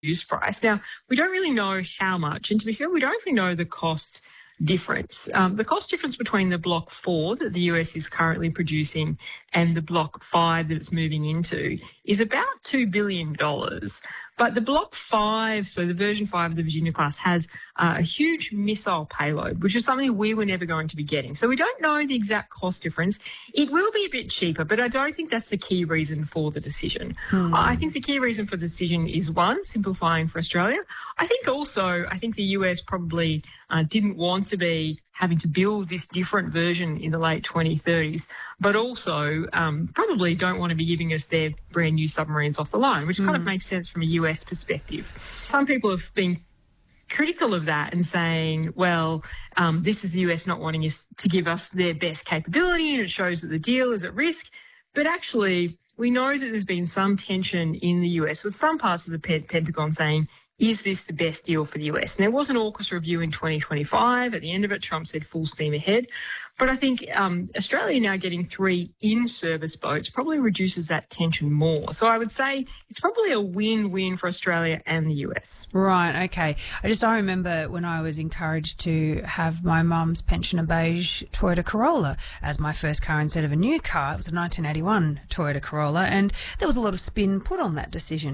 use price. Now, we don't really know how much, and to be fair, we don't actually know the cost difference. The cost difference between the Block 4 that the US is currently producing and the Block 5 that it's moving into is about $2 billion. But the Block 5, so the version 5 of the Virginia class, has a huge missile payload, which is something we were never going to be getting. So we don't know the exact cost difference. It will be a bit cheaper, but I don't think that's the key reason for the decision. I think the key reason for the decision is, one, simplifying for Australia. I think the US probably didn't want to be having to build this different version in the late 2030s, but also probably don't want to be giving us their brand new submarines off the line, which kind of makes sense from a US perspective. Some people have been critical of that and saying, well, this is the US not wanting us to give us their best capability, and it shows that the deal is at risk. But actually, we know that there's been some tension in the US with some parts of the Pentagon saying, is this the best deal for the US? And there was an AUKUS review in 2025. At the end of it, Trump said full steam ahead. But I think Australia now getting 3 in-service boats probably reduces that tension more. So I would say it's probably a win-win for Australia and the US. Right, okay. I remember when I was encouraged to have my mum's pensioner beige Toyota Corolla as my first car instead of a new car. It was a 1981 Toyota Corolla, and there was a lot of spin put on that decision.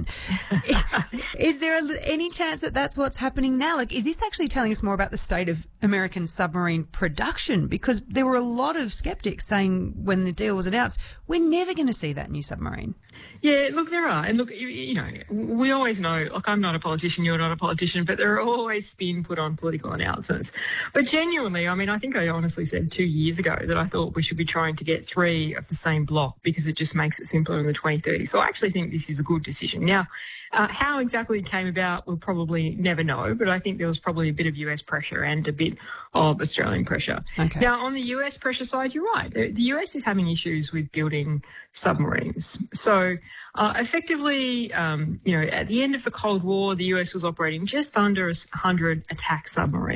Is there any chance that that's what's happening now? Like, is this actually telling us more about the state of American submarine production? Because there were a lot of skeptics saying when the deal was announced, we're never going to see that new submarine. Yeah, look, there are. And look, you know, we always know, like, I'm not a politician, you're not a politician, but there are always spin put on political announcements. But genuinely, I mean, I think I honestly said 2 years ago that I thought we should be trying to get 3 of the same block because it just makes it simpler in the 2030s. So I actually think this is a good decision. Now, how exactly it came about, we'll probably never know, but I think there was probably a bit of US pressure and a bit of Australian pressure. Okay. Now, on the US pressure side, you're right. The US is having issues with building submarines. So effectively, at the end of the Cold War, the US was operating just under 100 attack submarines.